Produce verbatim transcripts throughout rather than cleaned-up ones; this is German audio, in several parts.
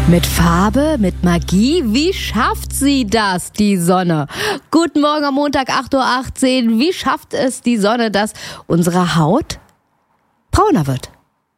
Mit Farbe, mit Magie, wie schafft sie das, die Sonne? Guten Morgen am Montag, acht Uhr achtzehn. Wie schafft es die Sonne, dass unsere Haut brauner wird?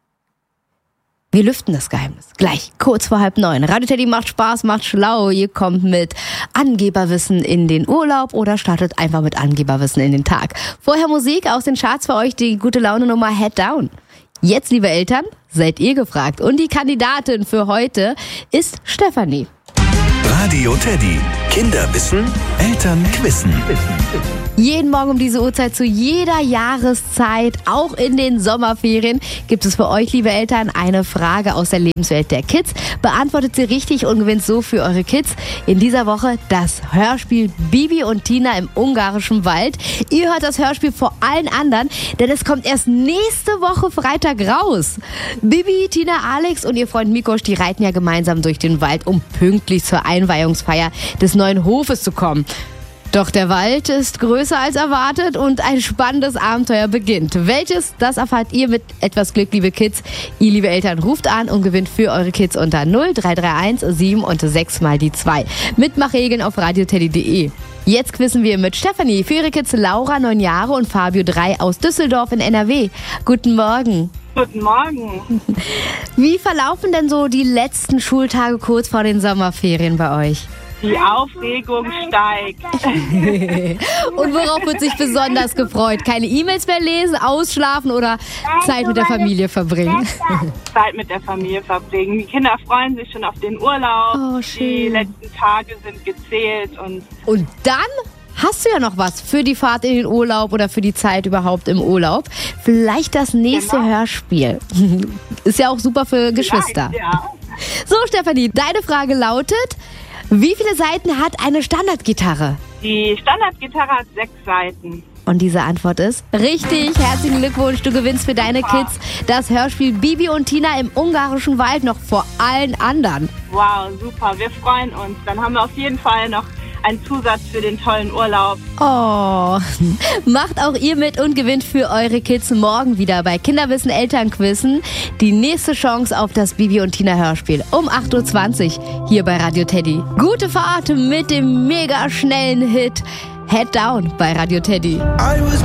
Wir lüften das Geheimnis. Gleich, kurz vor halb neun. Radio Teddy macht Spaß, macht schlau. Ihr kommt mit Angeberwissen in den Urlaub oder startet einfach mit Angeberwissen in den Tag. Vorher Musik aus den Charts für euch, die gute Laune-Nummer Head Down. Jetzt, liebe Eltern, seid ihr gefragt. Und die Kandidatin für heute ist Stefanie. Radio Teddy. Kinder wissen, Eltern quissen. Jeden Morgen um diese Uhrzeit zu jeder Jahreszeit, auch in den Sommerferien, gibt es für euch, liebe Eltern, eine Frage aus der Lebenswelt der Kids. Beantwortet sie richtig und gewinnt so für eure Kids in dieser Woche das Hörspiel Bibi und Tina im ungarischen Wald. Ihr hört das Hörspiel vor allen anderen, denn es kommt erst nächste Woche Freitag raus. Bibi, Tina, Alex und ihr Freund Mikosch, die reiten ja gemeinsam durch den Wald, um pünktlich zur Einweihungsfeier des neuen Hofes zu kommen. Doch der Wald ist größer als erwartet und ein spannendes Abenteuer beginnt. Welches, das erfahrt ihr mit etwas Glück, liebe Kids. Ihr, liebe Eltern, ruft an und gewinnt für eure Kids unter null drei drei eins sieben und sechs mal die zwei. Mitmachregeln auf radioteddy punkt de. Jetzt quizzen wir mit Stefanie für ihre Kids Laura, neun Jahre, und Fabio, drei, aus Düsseldorf in N R W. Guten Morgen. Guten Morgen. Wie verlaufen denn so die letzten Schultage kurz vor den Sommerferien bei euch? Die Aufregung steigt. Und worauf wird sich besonders gefreut? Keine E-Mails mehr lesen, ausschlafen oder Zeit mit der Familie verbringen? Zeit mit der Familie verbringen. Die Kinder freuen sich schon auf den Urlaub. Oh, schön. Die letzten Tage sind gezählt. Und, und dann hast du ja noch was für die Fahrt in den Urlaub oder für die Zeit überhaupt im Urlaub. Vielleicht das nächste genau. Hörspiel. Ist ja auch super für Geschwister. Ja. So, Stefanie, deine Frage lautet: Wie viele Saiten hat eine Standardgitarre? Die Standardgitarre hat sechs Saiten. Und diese Antwort ist richtig. Herzlichen Glückwunsch, du gewinnst für deine Super. Kids das Hörspiel Bibi und Tina im ungarischen Wald noch vor allen anderen. Wow, super, wir freuen uns. Dann haben wir auf jeden Fall noch einen Zusatz für den tollen Urlaub. Oh, macht auch ihr mit und gewinnt für eure Kids morgen wieder bei Kinderwissen Elternquissen die nächste Chance auf das Bibi und Tina Hörspiel um acht Uhr zwanzig hier bei Radio Teddy. Gute Fahrt mit dem mega schnellen Hit Head Down bei Radio Teddy. I was